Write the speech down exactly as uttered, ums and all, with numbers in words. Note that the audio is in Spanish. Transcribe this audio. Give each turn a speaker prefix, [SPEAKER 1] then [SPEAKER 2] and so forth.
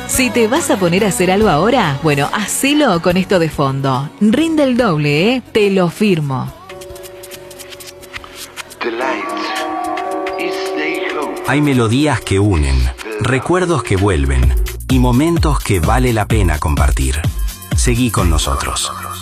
[SPEAKER 1] Si te vas a poner a hacer algo ahora, bueno, hacelo con esto de fondo. Rinde el doble, ¿eh? Te lo firmo.
[SPEAKER 2] Hay melodías que unen, recuerdos que vuelven y momentos que vale la pena compartir. Seguí con nosotros.